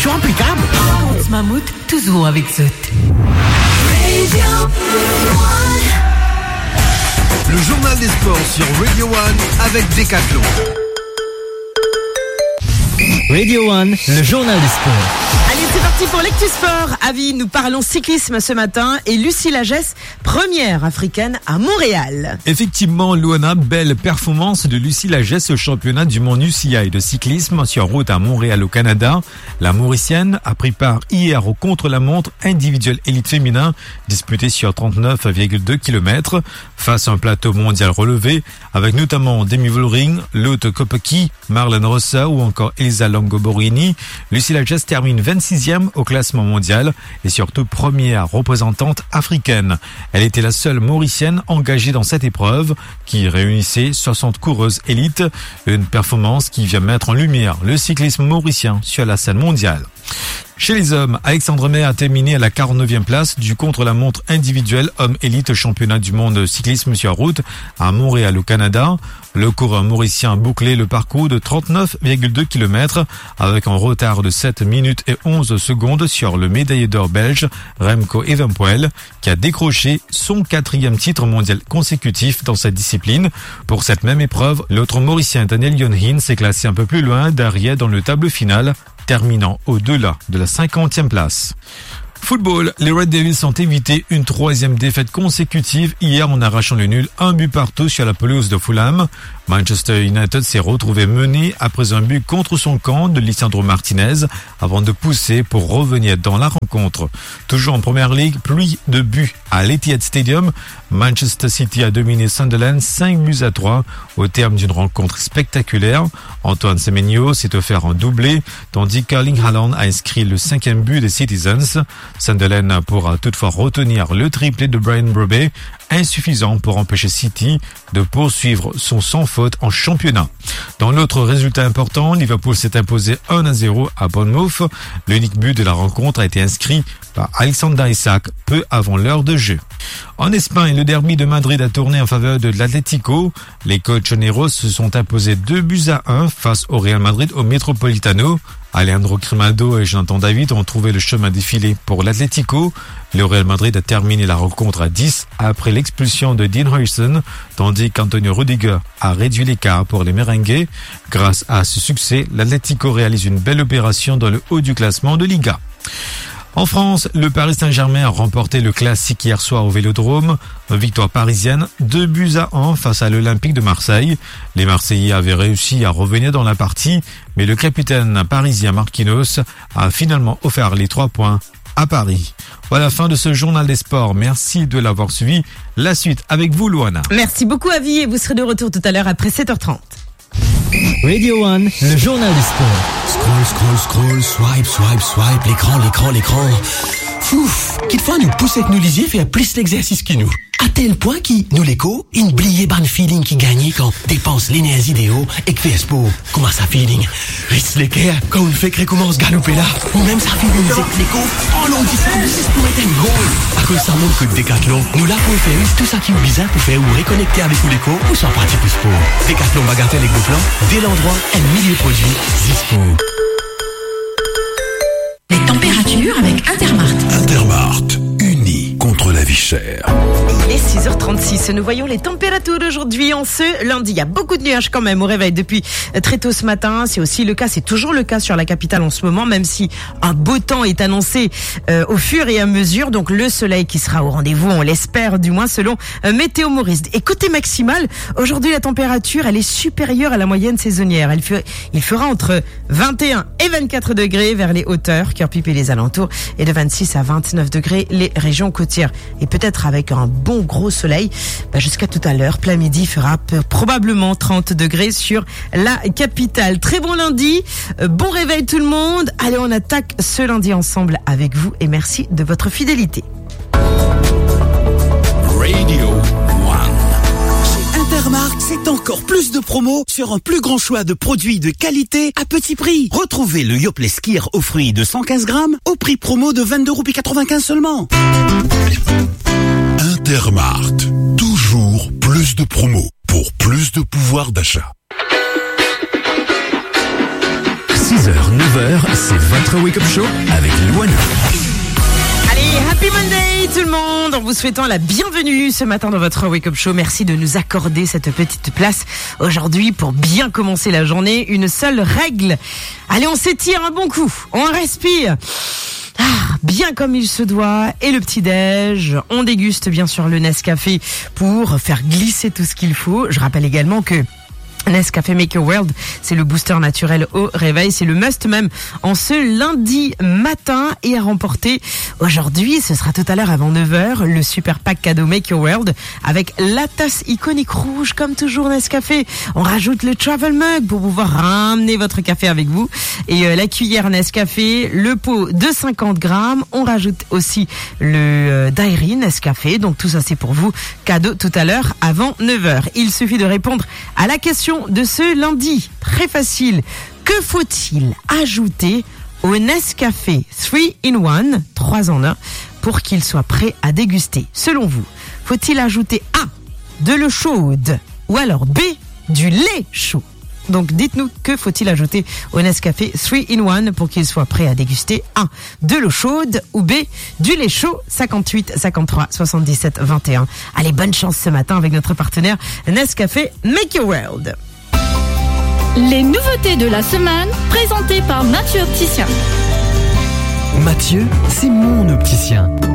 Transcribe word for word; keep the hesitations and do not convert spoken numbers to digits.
Conditions applicables. Compte Mammouth, toujours avec Zout. Le journal des sports sur Radio One avec Decathlon. Radio One, le journal des sports. Allez, c'est parti pour l'Actu Sport. Avis, nous parlons cyclisme ce matin et Lucie Lagesse, première africaine à Montréal. Effectivement, Luana, belle performance de Lucie Lagesse au championnat du monde U C I de cyclisme sur route à Montréal au Canada. La Mauricienne a pris part hier au contre-la-montre individuel élite féminin disputé sur trente-neuf virgule deux kilomètres face à un plateau mondial relevé avec notamment Demi Vollering, Lotte Kopecky, Marlene Rossa ou encore Elisa Longo-Borghini. Lucie Lagesse termine vingt-sixième au classement mondial et surtout première représentante africaine. Elle était la seule Mauricienne engagée dans cette épreuve qui réunissait soixante coureuses élites, une performance qui vient mettre en lumière le cyclisme mauricien sur la scène mondiale. Chez les hommes, Alexandre May a terminé à la quarante-neuvième place du contre-la-montre individuel homme élite championnat du monde cyclisme sur route à Montréal au Canada. Le coureur mauricien a bouclé le parcours de trente-neuf virgule deux kilomètres avec un retard de sept minutes et onze secondes sur le médaillé d'or belge Remco Evenepoel qui a décroché son quatrième titre mondial consécutif dans cette discipline. Pour cette même épreuve, l'autre mauricien Daniel Yonhin s'est classé un peu plus loin derrière dans le tableau final, terminant au-delà de la cinquantième place. Football, les Red Devils ont évité une troisième défaite consécutive hier en arrachant le nul, un but partout sur la pelouse de Fulham. Manchester United s'est retrouvé mené après un but contre son camp de Lisandro Martinez avant de pousser pour revenir dans la rencontre. Toujours en Première Ligue, pluie de buts à l'Etihad Stadium. Manchester City a dominé Sunderland cinq buts à trois au terme d'une rencontre spectaculaire. Antoine Semenyo s'est offert un doublé, tandis qu'Erling Haaland a inscrit le cinquième but des Citizens. Sunderland pourra toutefois retenir le triplé de Brian Brobey, insuffisant pour empêcher City de poursuivre son sans faute en championnat. Dans l'autre résultat important, Liverpool s'est imposé un à zéro à Bournemouth. L'unique but de la rencontre a été inscrit par Alexander Isak peu avant l'heure de jeu. En Espagne, le derby de Madrid a tourné en faveur de l'Atlético. Les colchoneros se sont imposés deux buts à un face au Real Madrid au Metropolitano. Alejandro Grimaldo et Jonathan David ont trouvé le chemin défilé pour l'Atlético. Le Real Madrid a terminé la rencontre à dix après l'expulsion de Dean Huijsen, tandis qu'Antonio Rudiger a réduit l'écart pour les merengues. Grâce à ce succès, l'Atlético réalise une belle opération dans le haut du classement de Liga. En France, le Paris Saint-Germain a remporté le classique hier soir au Vélodrome. Victoire parisienne, deux buts à un face à l'Olympique de Marseille. Les Marseillais avaient réussi à revenir dans la partie, mais le capitaine parisien Marquinhos a finalement offert les trois points à Paris. Voilà la fin de ce journal des sports. Merci de l'avoir suivi. La suite avec vous, Luana. Merci beaucoup, Avi, et vous serez de retour tout à l'heure après sept heures trente. Radio One, le journal des sports. Scroll, scroll, scroll, swipe, swipe, swipe, l'écran, l'écran, l'écran. Fouf, qu'il fois nous pousse avec nous lisier faire plus l'exercice que nous. À tel point qui, nous l'écho, une bliée ban feeling qui gagne quand dépense l'énergie idéaux et que fait sport. Comment ça feeling? Reste l'équerre quand on fait que recommence galoper là. Ou même ça feeling avec l'écho. Oh non, dit ça, c'est pour être un goal. À cause ça montre que Decathlon, nous là pour faire tout ça qui est bizarre pour faire ou reconnecter avec ou l'écho ou sans pratique plus sport. Decathlon bagatelle avec gros plans, dès l'endroit, un milieu produit, Zispo. Les températures avec Intermart. Intermart, unis contre la vie chère. Il est six heures trente-six. Nous voyons les températures d'aujourd'hui en ce lundi. Il y a beaucoup de nuages quand même au réveil depuis très tôt ce matin. C'est aussi le cas, c'est toujours le cas sur la capitale en ce moment, même si un beau temps est annoncé euh, au fur et à mesure. Donc le soleil qui sera au rendez-vous, on l'espère du moins selon euh, Météo Maurice. Et côté maximal, aujourd'hui la température, elle est supérieure à la moyenne saisonnière. Elle fait, il fera entre vingt et un et vingt-quatre degrés vers les hauteurs, Cœur-Pipe et les alentours, et de vingt-six à vingt-neuf degrés les régions côtières. Et peut-être avec un bon gros soleil, bah jusqu'à tout à l'heure, plein midi, il fera probablement trente degrés sur la capitale. Très bon lundi, euh, bon réveil tout le monde. Allez, on attaque ce lundi ensemble avec vous et merci de votre fidélité. Radio One. Chez Intermarkt, c'est encore plus de promos sur un plus grand choix de produits de qualité à petit prix. Retrouvez le Yoplait Skier aux fruits de cent quinze grammes au prix promo de vingt-deux euros quatre-vingt-quinze seulement. Intermarkt, toujours plus de promos pour plus de pouvoir d'achat. six heures, neuf heures, c'est votre Wake Up Show avec Luana. Allez, happy Monday tout le monde, en vous souhaitant la bienvenue ce matin dans votre Wake Up Show. Merci de nous accorder cette petite place aujourd'hui pour bien commencer la journée. Une seule règle. Allez, on s'étire un bon coup, on respire. Ah, bien comme il se doit, et le petit-déj, on déguste bien sûr le Nescafé pour faire glisser tout ce qu'il faut. Je rappelle également que Nescafé Make Your World, c'est le booster naturel au réveil, c'est le must même en ce lundi matin, et à remporter aujourd'hui, ce sera tout à l'heure avant neuf heures, le super pack cadeau Make Your World avec la tasse iconique rouge comme toujours Nescafé. On rajoute le travel mug pour pouvoir ramener votre café avec vous, et euh, la cuillère Nescafé, le pot de cinquante grammes. On rajoute aussi le euh, dairy Nescafé, donc tout ça c'est pour vous, cadeau tout à l'heure avant neuf heures. Il suffit de répondre à la question de ce lundi. Très facile. Que faut-il ajouter au Nescafé trois in un, trois en un, pour qu'il soit prêt à déguster? Selon vous, faut-il ajouter A, de l'eau chaude, ou alors B, du lait chaud? Donc dites-nous, que faut-il ajouter au Nescafé trois in un pour qu'il soit prêt à déguster? A, de l'eau chaude, ou B, du lait chaud? Cinquante-huit, cinquante-trois, soixante-dix-sept, vingt et un. Allez, bonne chance ce matin avec notre partenaire Nescafé Make Your World. Les nouveautés de la semaine, présentées par Mathieu Opticien. Mathieu, c'est mon opticien.